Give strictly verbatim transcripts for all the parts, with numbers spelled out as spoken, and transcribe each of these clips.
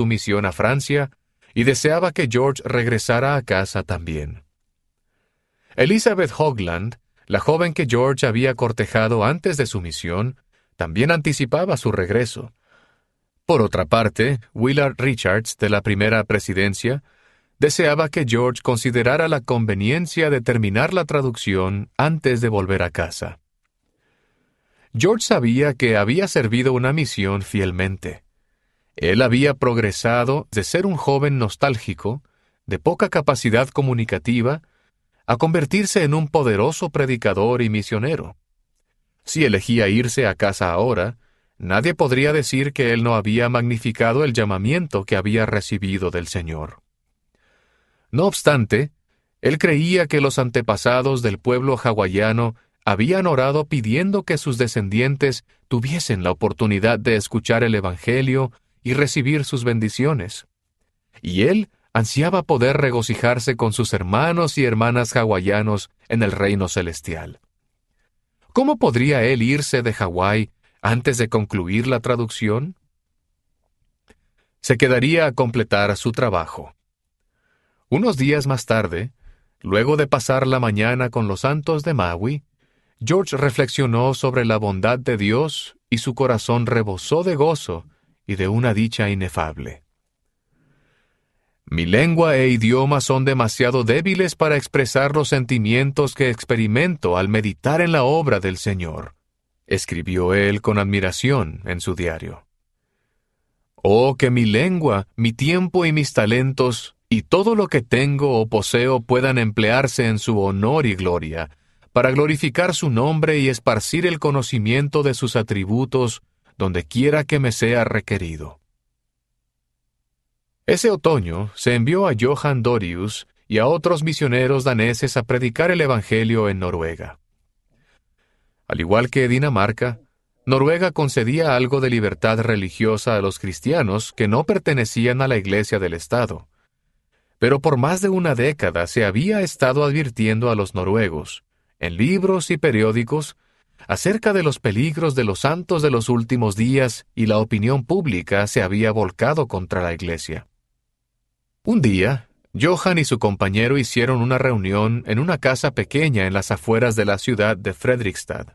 su misión a Francia y deseaba que George regresara a casa también. Elizabeth Hoagland, la joven que George había cortejado antes de su misión, también anticipaba su regreso. Por otra parte, Willard Richards, de la primera presidencia, deseaba que George considerara la conveniencia de terminar la traducción antes de volver a casa. George sabía que había servido una misión fielmente. Él había progresado de ser un joven nostálgico, de poca capacidad comunicativa, a convertirse en un poderoso predicador y misionero. Si elegía irse a casa ahora, nadie podría decir que él no había magnificado el llamamiento que había recibido del Señor. No obstante, él creía que los antepasados del pueblo hawaiano habían orado pidiendo que sus descendientes tuviesen la oportunidad de escuchar el Evangelio y recibir sus bendiciones. Y él ansiaba poder regocijarse con sus hermanos y hermanas hawaianos en el reino celestial. ¿Cómo podría él irse de Hawái antes de concluir la traducción? Se quedaría a completar su trabajo. Unos días más tarde, luego de pasar la mañana con los santos de Maui, George reflexionó sobre la bondad de Dios y su corazón rebosó de gozo y de una dicha inefable. Mi lengua e idioma son demasiado débiles para expresar los sentimientos que experimento al meditar en la obra del Señor, escribió él con admiración en su diario. Oh, que mi lengua, mi tiempo y mis talentos, y todo lo que tengo o poseo puedan emplearse en su honor y gloria, para glorificar su nombre y esparcir el conocimiento de sus atributos donde quiera que me sea requerido. Ese otoño se envió a Johan Dorius y a otros misioneros daneses a predicar el Evangelio en Noruega. Al igual que Dinamarca, Noruega concedía algo de libertad religiosa a los cristianos que no pertenecían a la Iglesia del Estado. Pero por más de una década se había estado advirtiendo a los noruegos, en libros y periódicos, acerca de los peligros de los santos de los últimos días, y la opinión pública se había volcado contra la Iglesia. Un día, Johan y su compañero hicieron una reunión en una casa pequeña en las afueras de la ciudad de Fredrikstad.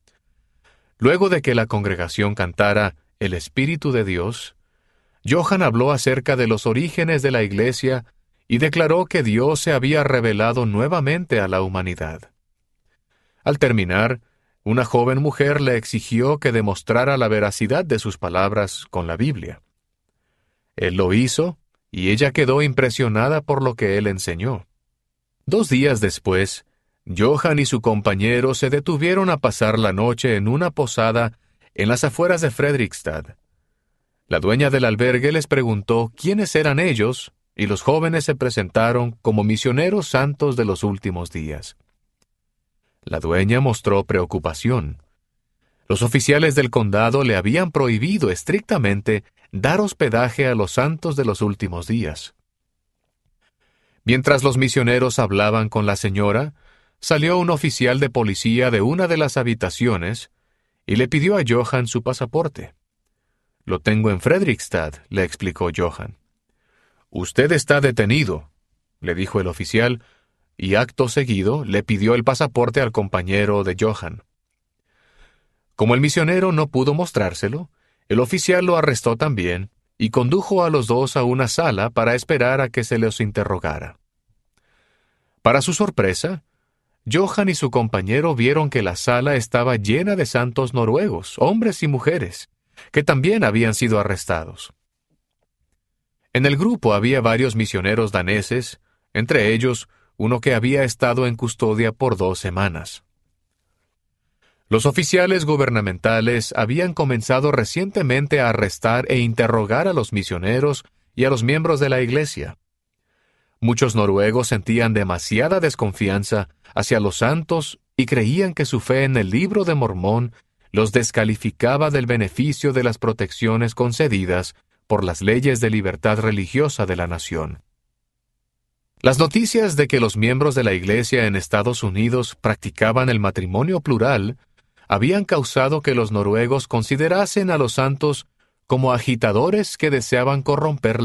Luego de que la congregación cantara El Espíritu de Dios, Johan habló acerca de los orígenes de la Iglesia y declaró que Dios se había revelado nuevamente a la humanidad. Al terminar, una joven mujer le exigió que demostrara la veracidad de sus palabras con la Biblia. Él lo hizo, y ella quedó impresionada por lo que él enseñó. Dos días después, Johan y su compañero se detuvieron a pasar la noche en una posada en las afueras de Fredrikstad. La dueña del albergue les preguntó quiénes eran ellos, y los jóvenes se presentaron como misioneros santos de los últimos días. La dueña mostró preocupación. Los oficiales del condado le habían prohibido estrictamente dar hospedaje a los santos de los últimos días. Mientras los misioneros hablaban con la señora, salió un oficial de policía de una de las habitaciones y le pidió a Johan su pasaporte. «Lo tengo en Fredrikstad», le explicó Johan. «Usted está detenido», le dijo el oficial, y acto seguido le pidió el pasaporte al compañero de Johan. Como el misionero no pudo mostrárselo, el oficial lo arrestó también y condujo a los dos a una sala para esperar a que se los interrogara. Para su sorpresa, Johan y su compañero vieron que la sala estaba llena de santos noruegos, hombres y mujeres, que también habían sido arrestados. En el grupo había varios misioneros daneses, entre ellos uno que había estado en custodia por dos semanas. Los oficiales gubernamentales habían comenzado recientemente a arrestar e interrogar a los misioneros y a los miembros de la Iglesia. Muchos noruegos sentían demasiada desconfianza hacia los santos y creían que su fe en el Libro de Mormón los descalificaba del beneficio de las protecciones concedidas por las leyes de libertad religiosa de la nación. Las noticias de que los miembros de la Iglesia en Estados Unidos practicaban el matrimonio plural habían causado que los noruegos considerasen a los santos como agitadores que deseaban corromper